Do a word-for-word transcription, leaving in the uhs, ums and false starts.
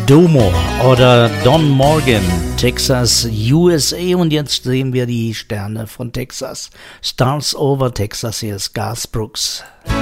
Domo oder Don Morgan, Texas, U S A. Und jetzt sehen wir die Sterne von Texas. Stars over Texas, hier ist Garth Brooks.